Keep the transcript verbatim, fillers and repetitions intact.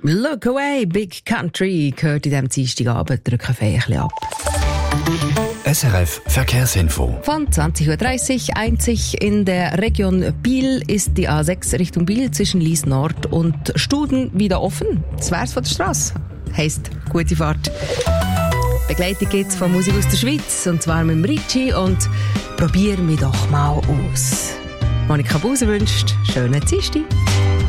Look away, Big Country gehört in diesem Dienstagabend, drücken wir ein bisschen ab. S R F Verkehrsinfo. Von zwanzig Uhr dreißig einzig in der Region Biel ist die A sechs Richtung Biel zwischen Lies Nord und Studen wieder offen. Das wär's von der Strasse. Heisst, gute Fahrt. Begleitung gibt's von Musik aus der Schweiz, und zwar mit dem Ricci, und probier mich doch mal aus. Monika Buser wünscht schönen Dienstag.